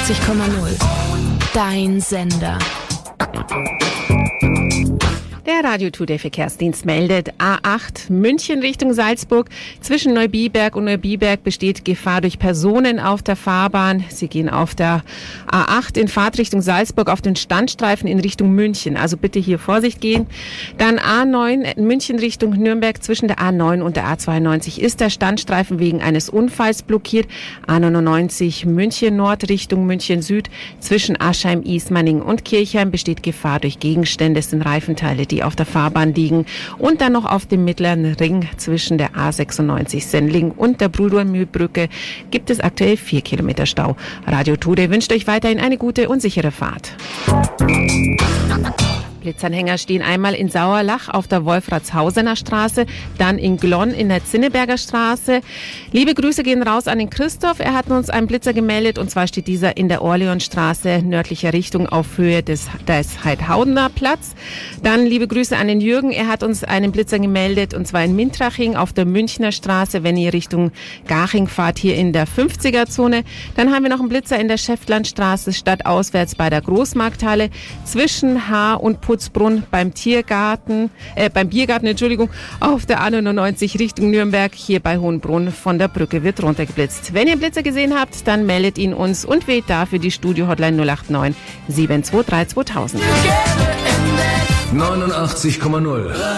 Dein Sender. Der Radio Today Verkehrsdienst meldet A8 München Richtung Salzburg. Zwischen Neubiberg und Neubiberg besteht Gefahr durch Personen auf der Fahrbahn. Sie gehen auf der A8 in Fahrtrichtung Salzburg auf den Standstreifen in Richtung München. Also bitte hier Vorsicht gehen. Dann A9 München Richtung Nürnberg. Zwischen der A9 und der A92 ist der Standstreifen wegen eines Unfalls blockiert. A99 München Nord Richtung München Süd. Zwischen Aschheim, Ismaning und Kirchheim besteht Gefahr durch Gegenstände. Es sind Reifenteile, die auf der Fahrbahn liegen. Und dann noch auf dem mittleren Ring zwischen der A96 Sendling und der Brudermühlbrücke gibt es aktuell 4 Kilometer Stau. Radio Today wünscht euch weiterhin eine gute und sichere Fahrt. Blitzanhänger stehen einmal in Sauerlach auf der Wolfratshausener Straße, dann in Glonn in der Zinneberger Straße. Liebe Grüße gehen raus an den Christoph. Er hat uns einen Blitzer gemeldet und zwar steht dieser in der Orleonstraße nördlicher Richtung auf Höhe des Heidhaudener Platz. Dann liebe Grüße an den Jürgen. Er hat uns einen Blitzer gemeldet und zwar in Mintraching auf der Münchner Straße, wenn ihr Richtung Garching fahrt, hier in der 50er-Zone. Dann haben wir noch einen Blitzer in der Schäftlandstraße stadtauswärts bei der Großmarkthalle zwischen Haar und Putzbrunn beim Biergarten, auf der A99 Richtung Nürnberg, hier bei Hohenbrunn von der Brücke wird runtergeblitzt. Wenn ihr Blitzer gesehen habt, dann meldet ihn uns und wählt dafür die Studio-Hotline 089 723 2000. 89,0